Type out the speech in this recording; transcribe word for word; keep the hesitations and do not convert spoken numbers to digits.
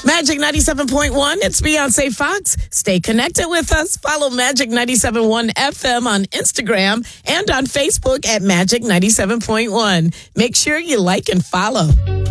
Magic ninety-seven point one, it's Beyonce Fox. Stay connected with us. Follow Magic ninety-seven point one F M on Instagram and on Facebook at Magic ninety-seven point one. Make sure you like and follow.